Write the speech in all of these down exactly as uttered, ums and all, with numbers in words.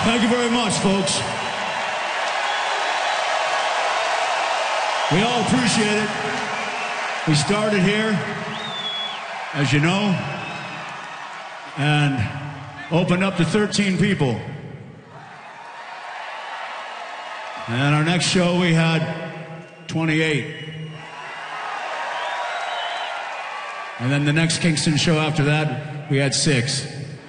Thank you very much, folks. We all appreciate it. We started here, as you know, and opened up to thirteen people. And our next show, we had twenty-eight. And then the next Kingston show after that, we had six.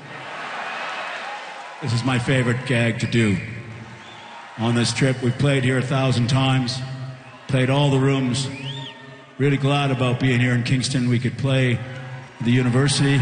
This is my favorite gag to do. On this trip, we've played here a thousand times, played all the rooms. Really glad about being here in Kingston. We could play the university,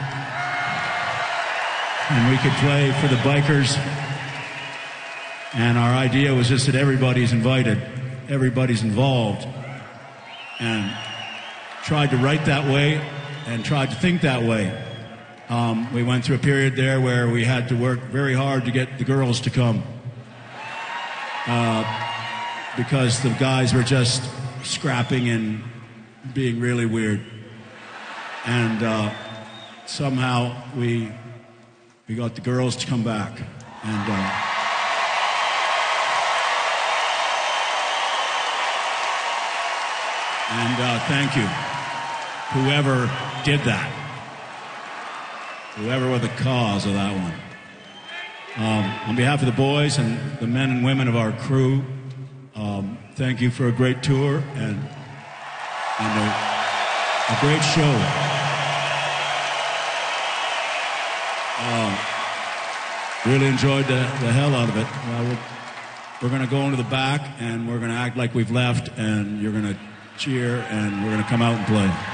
and we could play for the bikers. And our idea was just that everybody's invited, everybody's involved, and tried to write that way and tried to think that way. Um, we went through a period there where we had to work very hard to get the girls to come uh, because the guys were just scrapping and being really weird. And uh, somehow we we got the girls to come back. And uh, and uh, thank you, whoever did that. Whoever were the cause of that one. Um, on behalf of the boys and the men and women of our crew, um, thank you for a great tour and, and a, a great show. Um, really enjoyed the, the hell out of it. Uh, we're we're going to go into the back and we're going to act like we've left, and you're going to cheer and we're going to come out and play.